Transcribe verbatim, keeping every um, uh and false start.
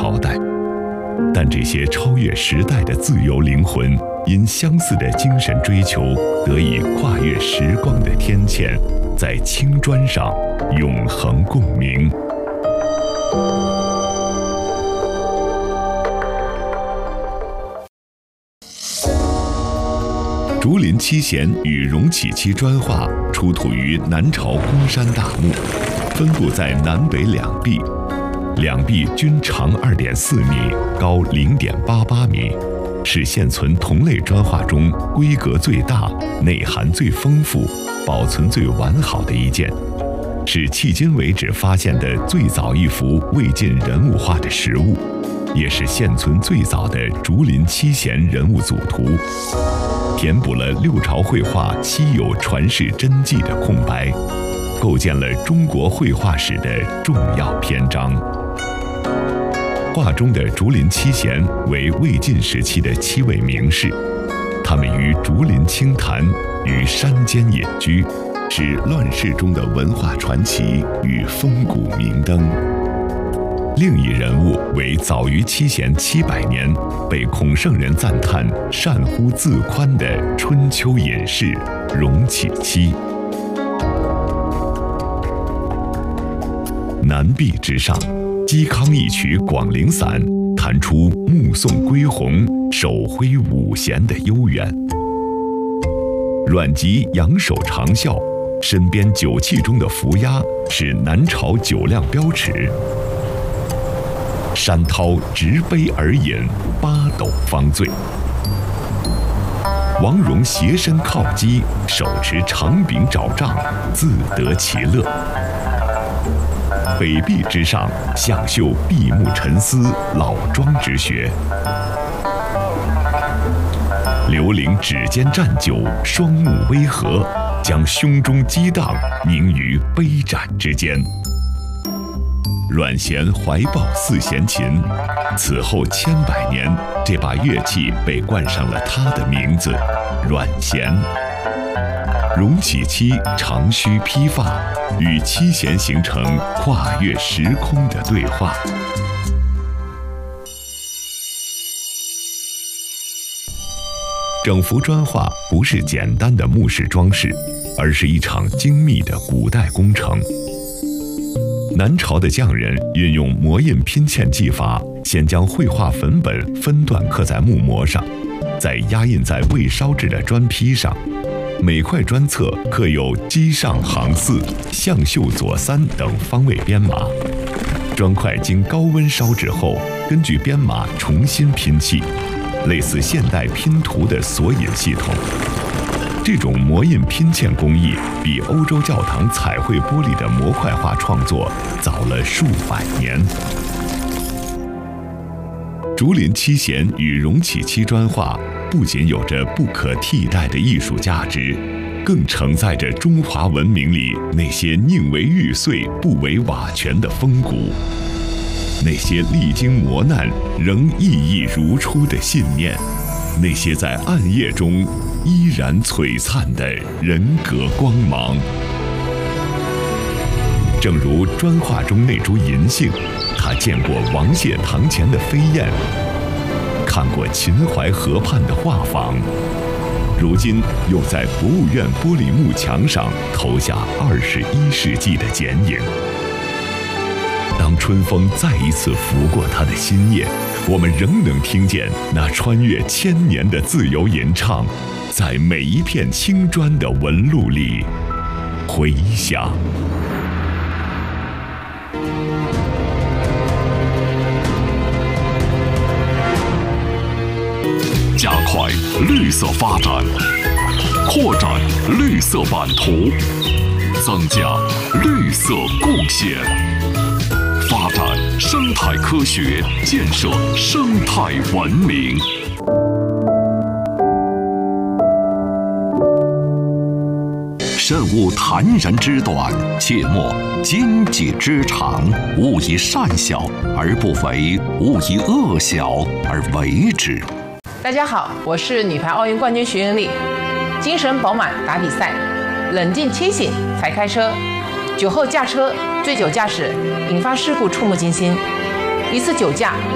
朝代。但这些超越时代的自由灵魂，因相似的精神追求，得以跨越时光的天堑，在青砖上永恒共鸣。竹林七贤与荣启期砖画出土于南朝公山大墓，分布在南北两壁，两壁均长 二点四米，高 零点八八米，是现存同类砖画中规格最大、内涵最丰富、保存最完好的一件，是迄今为止发现的最早一幅魏晋人物画的实物，也是现存最早的竹林七贤人物组图，填补了六朝绘画稀有传世真迹的空白，构建了中国绘画史的重要篇章。画中的竹林七贤为魏晋时期的七位名士，他们于竹林清谈，于山间隐居，是乱世中的文化传奇与风骨明灯。另一人物为早于七贤七百年，被孔圣人赞叹善乎自宽的春秋隐士荣启期。南壁之上，嵇康一曲《广陵散》，弹出目送归鸿，手挥五弦的悠远。阮籍仰首长啸，身边酒器中的伏鸦是南朝酒量标尺。山涛执杯而饮，八斗方醉。王戎斜身靠击，手持长柄找杖，自得其乐。北壁之上，向秀闭目沉思，老庄之学。刘伶指尖蘸酒，双目微合，将胸中激荡凝于杯盏之间。阮咸怀抱四弦琴，此后千百年，这把乐器被冠上了他的名字——阮咸。荣启期长须披发，与七贤形成跨越时空的对话。整幅砖画不是简单的墓室装饰，而是一场精密的古代工程。南朝的匠人运用模印拼嵌技法，先将绘画粉本分段刻在木模上，再压印在未烧制的砖坯上。每块砖侧刻有箕上行四、向秀左三等方位编码。砖块经高温烧制后，根据编码重新拼砌，类似现代拼图的索引系统。这种模印拼嵌工艺比欧洲教堂彩绘玻璃的模块化创作早了数百年。竹林七贤与荣启期砖画不仅有着不可替代的艺术价值，更承载着中华文明里那些宁为玉碎不为瓦全的风骨，那些历经磨难仍熠熠如初的信念，那些在暗夜中依然璀璨的人格光芒。正如砖画中那株银杏，他见过王谢堂前的飞燕，看过秦淮河畔的画舫，如今又在博物院玻璃幕墙上投下二十一世纪的剪影。当春风再一次拂过他的心叶，我们仍能听见那穿越千年的自由吟唱，在每一片青砖的纹路里回响。 加快绿色发展，扩展绿色版图，增加绿色贡献，发展生态科学，建设生态文明。慎勿谈人之短，切莫经己之长。勿以善小而不为，勿以恶小而为之。 大家好，我是女排奥运冠军徐云丽。精神饱满打比赛，冷静清醒才开车。酒后驾车、醉酒驾驶引发事故触目惊心。一次酒驾